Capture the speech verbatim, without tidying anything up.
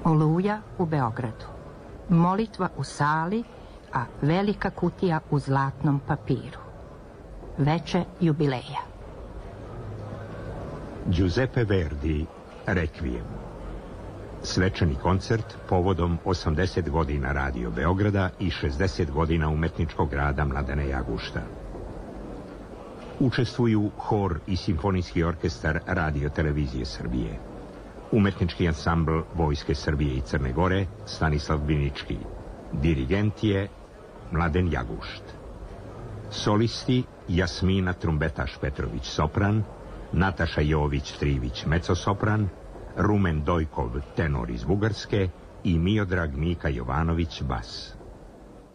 Oluja u Beogradu. Molitva u sali, a velika kutija u zlatnom papiru. Veče jubileja. Giuseppe Verdi, Rekvijem. Svečani koncert povodom osamdeset godina Radio Beograda i šezdeset godina umetničkog rada Mladena Jagušta. Učestvuju hor i simfonijski orkestar Radio Televizije Srbije. Umetnički ansambl Vojske Srbije i Crne Gore Stanislav Binički. Dirigent je Mladen Jagušt. Solisti Jasmina Trumbetaš Petrović sopran, Nataša Jović Trivić mecosopran, Rumen Dojkov tenor iz Bugarske i Miodrag Mika Jovanović bas.